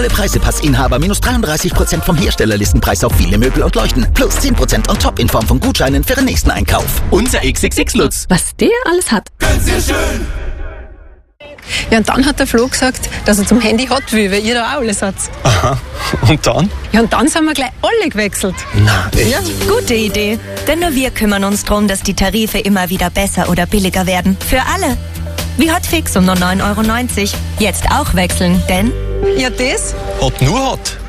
Alle Preisepassinhaber minus 33% vom Herstellerlistenpreis auf viele Möbel und Leuchten. Plus 10% on top in Form von Gutscheinen für den nächsten Einkauf. Unser XXX-Lutz. Was der alles hat. Ganz sehr schön. Ja, und dann hat der Flo gesagt, dass er zum Handy hat will, weil ihr da auch alles habt. Aha. Und dann? Ja, und dann sind wir gleich alle gewechselt. Na, echt? Ja. Gute Idee. Denn nur wir kümmern uns darum, dass die Tarife immer wieder besser oder billiger werden. Für alle. Wie Hotfix um nur 9,90 €. Jetzt auch wechseln, denn... Ja, das? Hat nur Hot.